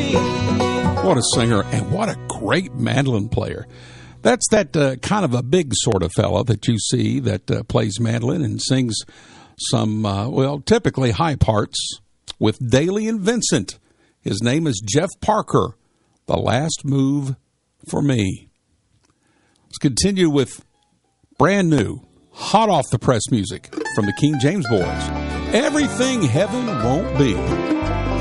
What a singer, and what a great mandolin player. That's that kind of a big sort of fella that you see that plays mandolin and sings some, typically high parts with Daly and Vincent. His name is Jeff Parker, The Last Move for Me. Let's continue with brand new, hot off the press music from the King James Boys. Everything Heaven Won't Be.